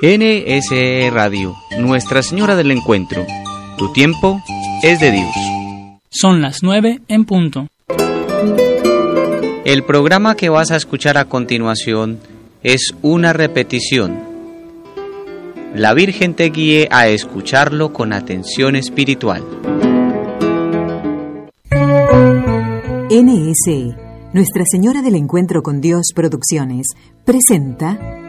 NSE Radio, Nuestra Señora del Encuentro. Tu tiempo es de Dios. Son las 9 en punto. El programa que vas a escuchar a continuación es una repetición. La Virgen te guíe a escucharlo con atención espiritual. NSE, Nuestra Señora del Encuentro con Dios Producciones, presenta